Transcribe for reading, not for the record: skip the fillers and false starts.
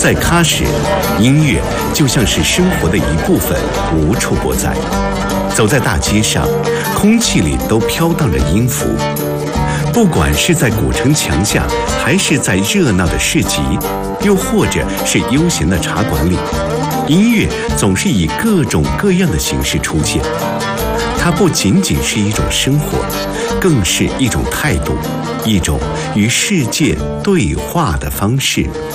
在喀什，音乐就像是生活的一部分，无处不在。走在大街上，空气里都飘荡着音符。不管是在古城墙下，还是在热闹的市集，又或者是悠闲的茶馆里，音乐总是以各种各样的形式出现。它不仅仅是一种生活，更是一种态度，一种与世界对话的方式。